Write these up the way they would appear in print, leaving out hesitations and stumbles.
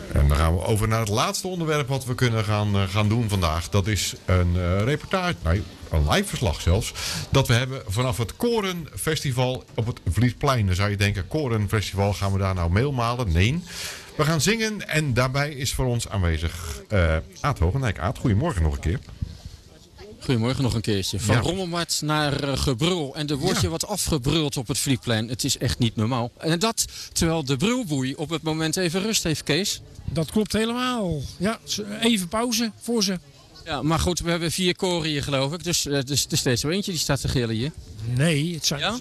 En dan gaan we over naar het laatste onderwerp wat we kunnen gaan doen vandaag. Dat is een reportage, nee, een live verslag zelfs. Dat we hebben vanaf het Korenfestival op het Vlietplein. Dan zou je denken, Korenfestival, gaan we daar nou meel malen? Nee. We gaan zingen en daarbij is voor ons aanwezig Aad Hogendijk. Aad, goedemorgen nog een keer. Goedemorgen nog een keertje. Van rommelmarkt naar gebrul. En er wordt je wat afgebruld op het Vlietplein. Het is echt niet normaal. En dat terwijl de brulboei op het moment even rust heeft, Kees. Dat klopt helemaal. Ja, even pauze voor ze. Ja, maar goed, we hebben 4 koren hier geloof ik. Dus er is steeds zo eentje die staat te gillen hier. Nee,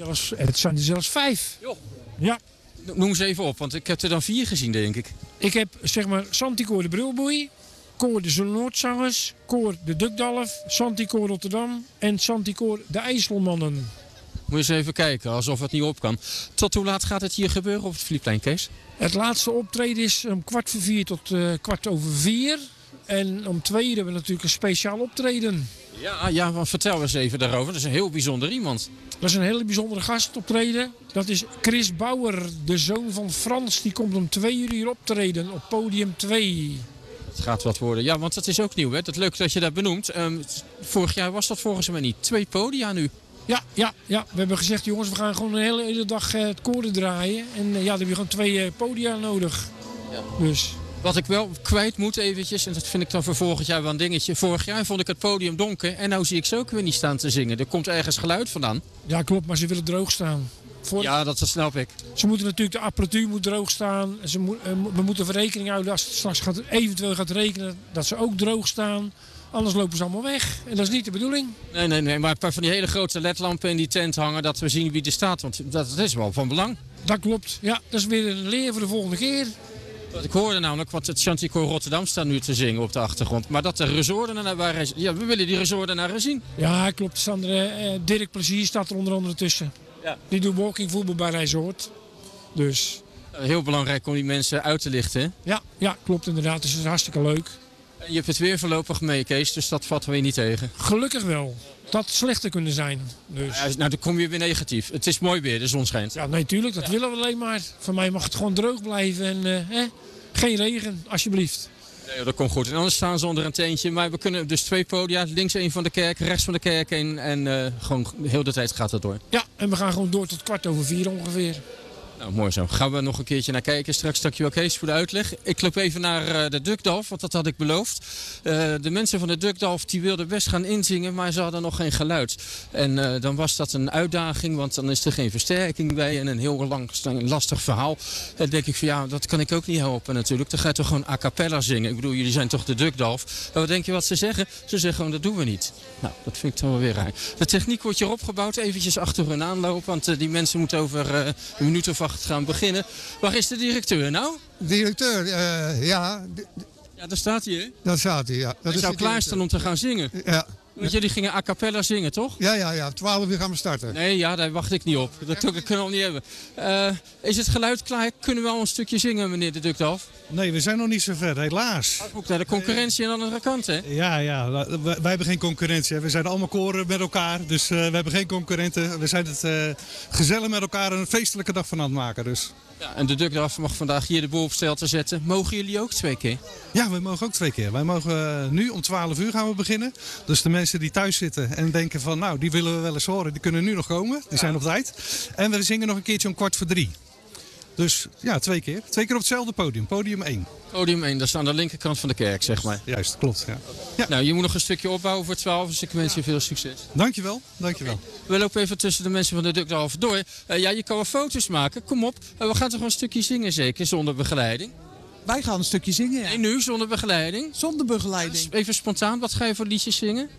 het zijn er zelfs 5. Joh. Ja. Noem ze even op, want ik heb er dan 4 gezien denk ik. Ik heb zeg maar Santicoor de Brulboei, Koor de Noordzangers, Koor de Dukdalf, Santicoor Rotterdam en Santicoor de IJsselmannen. Moet je eens even kijken, alsof het niet op kan. Tot hoe laat gaat het hier gebeuren op het Vlietplein, Kees? Het laatste optreden is om 3:45 tot 4:15. En om 2 hebben we natuurlijk een speciaal optreden. Ja, maar vertel eens even daarover. Dat is een heel bijzonder iemand. Dat is een hele bijzondere gast optreden. Dat is Chris Bauer, de zoon van Frans. Die komt om 2 uur hier optreden op podium 2. Het gaat wat worden. Ja, want dat is ook nieuw, hè? Dat leuk dat je dat benoemt. Vorig jaar was dat volgens mij niet. 2 podia nu. Ja. We hebben gezegd, jongens, we gaan gewoon een hele dag het koren draaien. En dan heb je gewoon 2 podia nodig. Ja. Dus. Wat ik wel kwijt moet eventjes, en dat vind ik dan voor volgend jaar wel een dingetje. Vorig jaar vond ik het podium donker en nou zie ik ze ook weer niet staan te zingen. Er komt ergens geluid vandaan. Ja, klopt, maar ze willen droog staan. Ja, dat snap ik. Ze moeten natuurlijk, de apparatuur moet droog staan. We moeten voor rekening houden als het straks eventueel gaat rekenen dat ze ook droog staan. Anders lopen ze allemaal weg. En dat is niet de bedoeling. Nee, maar een paar van die hele grote ledlampen in die tent hangen, dat we zien wie er staat. Want dat is wel van belang. Dat klopt. Ja, dat is weer een leer voor de volgende keer. Ik hoorde namelijk, want het Chanticoor Rotterdam staat nu te zingen op de achtergrond. Maar dat de resorten waren. Ja, we willen die resorten naar zien. Ja, klopt. Dirk Plezier staat er onder andere tussen. Ja. Die doet walking voetbal bij Resort. Dus. Heel belangrijk om die mensen uit te lichten. Hè? Ja, klopt inderdaad. Dus dat is hartstikke leuk. En je hebt het weer voorlopig mee, Kees, dus dat vatten we je niet tegen. Gelukkig wel. Dat had slechter kunnen zijn. Dus. Ja, nou, dan kom je weer negatief. Het is mooi weer, de zon schijnt. Ja, nee, tuurlijk. Dat willen we alleen maar. Voor mij mag het gewoon droog blijven en geen regen, alsjeblieft. Nee, dat komt goed. En anders staan ze onder een tentje. Maar we kunnen dus 2 podia. Links een van de kerk, rechts van de kerk een. En gewoon de hele tijd gaat het door. Ja, en we gaan gewoon door tot 4:15 ongeveer. Nou, mooi zo. Gaan we nog een keertje naar kijken. Straks dankjewel Kees voor de uitleg. Ik loop even naar de Dukdalf, want dat had ik beloofd. De mensen van de Dukdalf die wilden best gaan inzingen, maar ze hadden nog geen geluid. En dan was dat een uitdaging, want dan is er geen versterking bij en een heel lang lastig verhaal. Dan denk ik van ja, dat kan ik ook niet helpen natuurlijk. Dan ga je toch gewoon a cappella zingen. Ik bedoel, jullie zijn toch de Dukdalf. En wat denk je wat ze zeggen? Ze zeggen gewoon, dat doen we niet. Nou, dat vind ik dan wel weer raar. De techniek wordt hier opgebouwd, eventjes achter hun aanloop, want die mensen moeten over een minuut of 8 gaan beginnen. Waar is de directeur nou? Directeur, ja. Ja, daar staat hij, hè? Daar staat hij, ja. Dat hij zou klaarstaan om te gaan zingen. Ja. Want jullie gingen a cappella zingen, toch? Ja. 12 uur gaan we starten. Nee, ja, daar wacht ik niet op. Dat kunnen we al niet hebben. Is het geluid klaar? Kunnen we al een stukje zingen, meneer de Dukdalf? Nee, we zijn nog niet zo ver, helaas. Ook naar de concurrentie aan de andere kant, hè? Ja. Wij hebben geen concurrentie. Hè. We zijn allemaal koren met elkaar, dus we hebben geen concurrenten. We zijn het gezellig met elkaar een feestelijke dag van aan het maken, dus. Ja, en de Dukdalf mag vandaag hier de boel op stel te zetten. Mogen jullie ook 2 keer? Ja, we mogen ook 2 keer. Wij mogen nu om 12 uur gaan we beginnen. Dus de mensen die thuis zitten en denken van nou, die willen we wel eens horen, die kunnen nu nog komen. Die zijn op tijd. En we zingen nog een keertje om 2:15. Dus ja, 2 keer. 2 keer op hetzelfde podium. Podium 1. Podium 1, dat is aan de linkerkant van de kerk, zeg maar. Juist, klopt. Ja. Nou, je moet nog een stukje opbouwen voor 12, dus ik wens je veel succes. Dankjewel. Okay. We lopen even tussen de mensen van de Dukdalf door. Ja, je kan wel foto's maken, kom op. We gaan toch een stukje zingen zeker, zonder begeleiding? Wij gaan een stukje zingen, ja. Nee, nu, zonder begeleiding? Zonder begeleiding. Even spontaan, wat ga je voor liedjes zingen?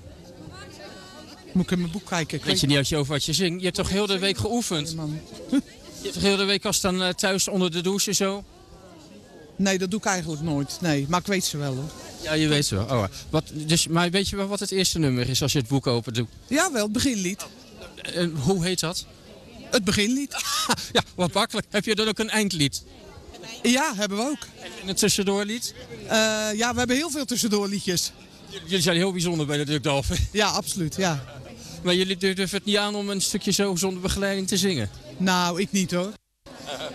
Moet ik in mijn boek kijken? Weet je niet als je over wat je zingt? Je hebt toch heel de week geoefend? Je hebt toch heel de week als dan thuis onder de douche zo? Nee, dat doe ik eigenlijk nooit. Nee, maar ik weet ze wel hoor. Ja, je weet ze wel. Oh, maar weet je wel wat het eerste nummer is als je het boek open doet? Ja, wel, het beginlied. Hoe heet dat? Het beginlied. Ja, wat makkelijk. Heb je dan ook een eindlied? Ja, hebben we ook. En een tussendoorlied? Ja, we hebben heel veel tussendoorliedjes. Jullie zijn heel bijzonder bij de Dukdalf. Ja, absoluut, ja. Maar jullie durven het niet aan om een stukje zo zonder begeleiding te zingen? Nou, ik niet hoor.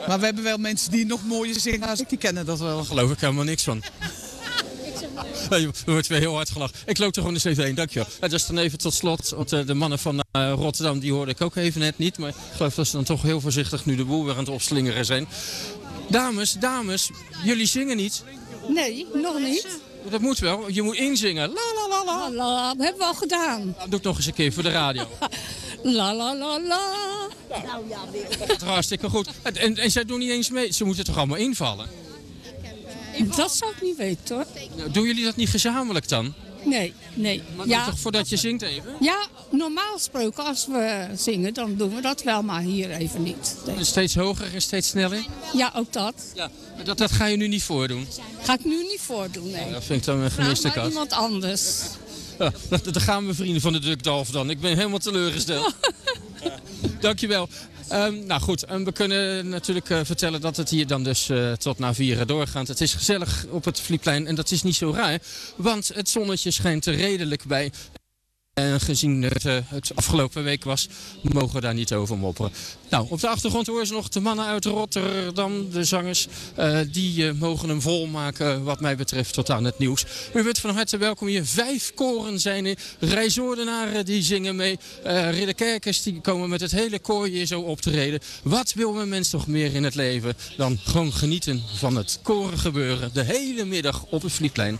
Maar we hebben wel mensen die nog mooier zingen als ik, die kennen dat wel. Daar geloof ik helemaal niks van. Er wordt weer heel hard gelachen. Ik loop er gewoon eens even heen, dankjewel. Dus dan even tot slot, want de mannen van Rotterdam, die hoorde ik ook even net niet. Maar ik geloof dat ze dan toch heel voorzichtig nu de boel weer aan het opslingeren zijn. Dames, jullie zingen niet? Nee, nog niet. Dat moet wel, je moet inzingen. La la la la. La, dat hebben we al gedaan. Nou, doe het nog eens een keer voor de radio. La la la la. Dat is hartstikke goed. En zij doen niet eens mee, ze moeten toch allemaal invallen? Dat zou ik niet weten hoor. Nou, doen jullie dat niet gezamenlijk dan? Nee. Maar Ja, toch voordat je zingt even? ja, normaal gesproken als we zingen, dan doen we dat wel, maar hier even niet. Nee. En steeds hoger en steeds sneller? Ja, ook dat. Ja, dat ga je nu niet voordoen. Ga ik nu niet voordoen, nee. Dat vind ik dan een gemiste Vraag maar kat. iemand anders. Ja, daar gaan we vrienden van de Dukdalf dan. Ik ben helemaal teleurgesteld. Dankjewel. Nou goed, we kunnen natuurlijk vertellen dat het hier dan dus tot na 4 doorgaat. Het is gezellig op het Vlietplein en dat is niet zo raar. Want het zonnetje schijnt er redelijk bij. En gezien het afgelopen week was, mogen we daar niet over mopperen. Nou, op de achtergrond horen ze nog de mannen uit Rotterdam, de zangers. Die mogen hem volmaken wat mij betreft tot aan het nieuws. U bent van harte welkom hier. 5 koren zijn er. Rijzoordenaren die zingen mee. Ridderkerkers die komen met het hele koor hier zo optreden. Wat wil een mens toch meer in het leven dan gewoon genieten van het korengebeuren. De hele middag op het Vlietplein.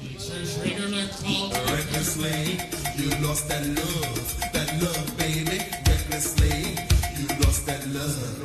You lost that love, baby, recklessly. You lost that love.